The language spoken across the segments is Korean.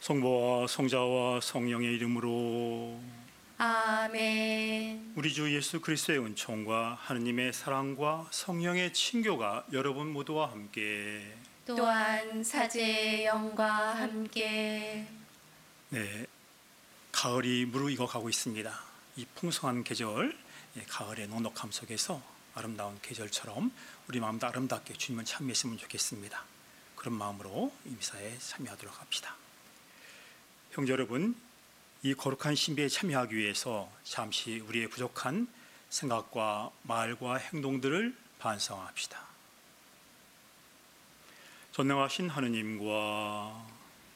성부와 성자와 성령의 이름으로 아멘. 우리 주 예수 그리스도의 은총과 하느님의 사랑과 성령의 친교가 여러분 모두와 함께 또한 사제의 영과 함께. 네, 가을이 무르익어 가고 있습니다. 이 풍성한 계절, 가을의 넉넉함 속에서 아름다운 계절처럼 우리 마음도 아름답게 주님을 참여했으면 좋겠습니다. 그런 마음으로 이 미사에 참여하도록 합시다. 형제 여러분, 이 거룩한 신비에 참여하기 위해서 잠시 우리의 부족한 생각과 말과 행동들을 반성합시다. 전능하신 하느님과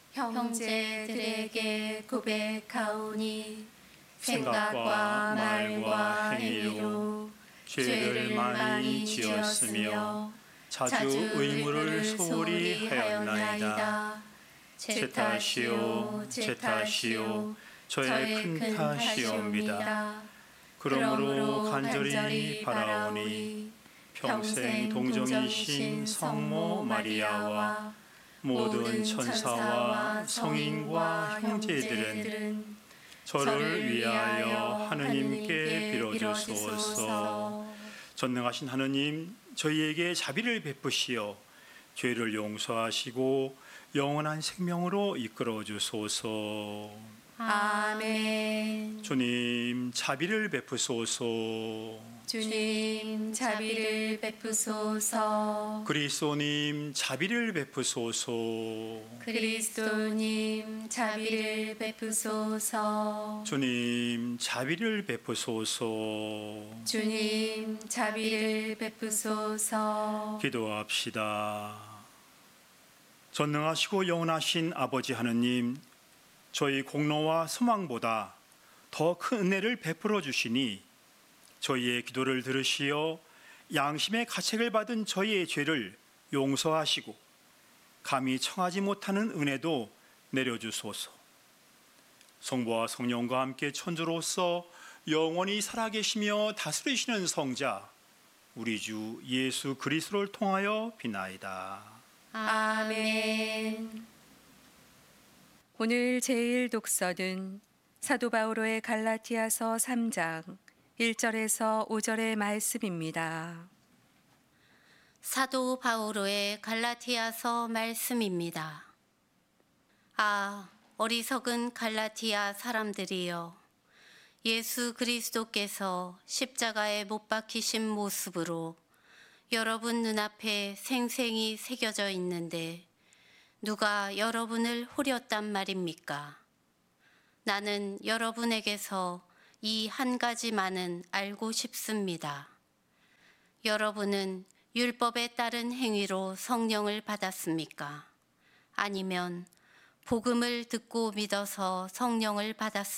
형제들에게 고백하오니 생각과 말과 행위로 죄를 많이 지었으며 자주 의무를 소홀히 하였나이다. 제 탓이요, 제 탓이요, 저의 큰 탓이옵니다. 그러므로 간절히 바라오니 평생 동정이신 성모 마리아와 모든 천사와 성인과 형제들은 저를 위하여 하느님께 빌어주소서. 전능하신 하느님, 저희에게 자비를 베푸시어 죄를 용서하시고 영원한 생명으로 이끌어 주소서. 아멘. 주님, 자비를 베푸소서. 주님, 자비를 베푸소서. 그리스도님, 자비를 베푸소서. 그리스도님, 자비를 베푸소서. 주님, 자비를 베푸소서. 주님, 자비를 베푸소서. 기도합시다. 전능하시고 영원하신 아버지 하느님, 저희 공로와 소망보다 더 큰 은혜를 베풀어 주시니 저희의 기도를 들으시어 양심의 가책을 받은 저희의 죄를 용서하시고 감히 청하지 못하는 은혜도 내려주소서. 성부와 성령과 함께 천주로서 영원히 살아계시며 다스리시는 성자 우리 주 예수 그리스도를 통하여 비나이다. 아멘. 오늘 제일 독서는 사도 바오로의 갈라티아서 3장 1절에서 5절의 말씀입니다. 사도 바오로의 갈라티아서 말씀입니다. 아, 어리석은 갈라티아 사람들이여, 예수 그리스도께서 십자가에 못 박히신 모습으로 여러분 눈앞에 생생히 새겨져 있는데 누가 여러분을 호렸단 말입니까? 나는 여러분에게서 이 한 가지만은 알고 싶습니다. 여러분은 율법에 따른 행위로 성령을 받았습니까? 아니면 복음을 듣고 믿어서 성령을 받았습니까?